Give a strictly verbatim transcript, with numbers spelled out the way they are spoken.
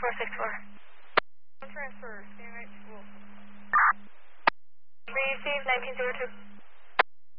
four six four. Transfer, stand right to school. Receive nineteen zero two.